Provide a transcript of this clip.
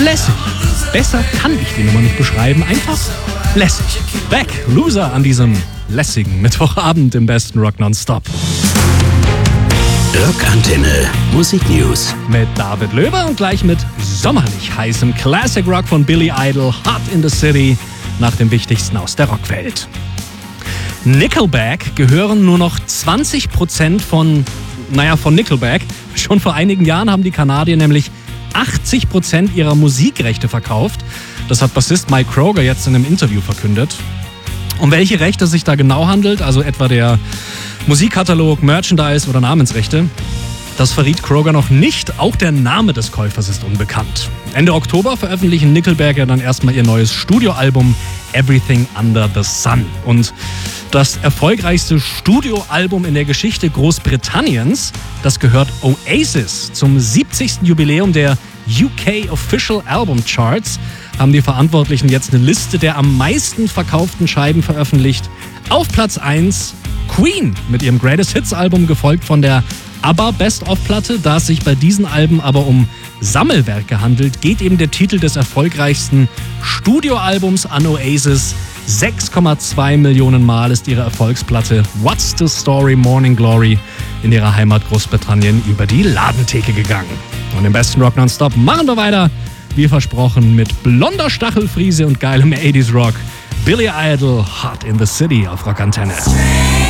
lässig. Besser kann ich die Nummer nicht beschreiben. Einfach lässig. Back, Loser an diesem lässigen Mittwochabend im besten Rock Nonstop. Rockantenne Musik News Mit David Löwe und gleich mit sommerlich heißem Classic Rock von Billy Idol, Hot in the City, nach dem Wichtigsten aus der Rockwelt. Nickelback gehören nur noch 20% von Nickelback. Schon vor einigen Jahren haben die Kanadier nämlich 80% ihrer Musikrechte verkauft. Das hat Bassist Mike Kroger jetzt in einem Interview verkündet. Um welche Rechte es sich da genau handelt, also etwa der Musikkatalog, Merchandise oder Namensrechte, das verriet Kroger noch nicht. Auch der Name des Käufers ist unbekannt. Ende Oktober veröffentlichen Nickelback ja dann erstmal ihr neues Studioalbum Everything Under the Sun. Und das erfolgreichste Studioalbum in der Geschichte Großbritanniens, das gehört Oasis. Zum 70. Jubiläum der UK Official Album Charts haben die Verantwortlichen jetzt eine Liste der am meisten verkauften Scheiben veröffentlicht. Auf Platz 1 Queen mit ihrem Greatest Hits Album, gefolgt von der ABBA Best-of-Platte. Da es sich bei diesen Alben aber um Sammelwerke handelt, geht eben der Titel des erfolgreichsten Studioalbums an Oasis. 6,2 Millionen Mal ist ihre Erfolgsplatte What's the Story Morning Glory in ihrer Heimat Großbritannien über die Ladentheke gegangen. Und im besten Rock Nonstop machen wir weiter, wie versprochen, mit blonder Stachelfriese und geilem 80s Rock. Billy Idol, Hot in the City auf Rockantenne.